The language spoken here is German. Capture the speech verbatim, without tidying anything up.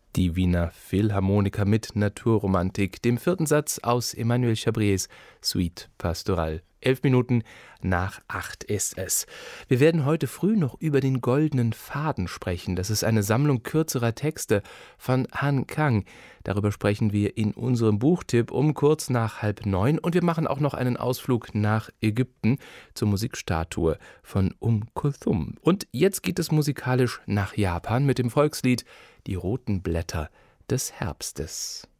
Die Wiener Philharmoniker mit Naturromantik, dem vierten Satz aus Emmanuel Chabriers Suite Pastorale. Elf Minuten nach acht ist es. Wir werden heute früh noch über den Goldenen Faden sprechen. Das ist eine Sammlung kürzerer Texte von Han Kang. Darüber sprechen wir in unserem Buchtipp um kurz nach halb neun. Und wir machen auch noch einen Ausflug nach Ägypten zur Musikstatue von Um Kulthum. Und jetzt geht es musikalisch nach Japan mit dem Volkslied Die roten Blätter des Herbstes.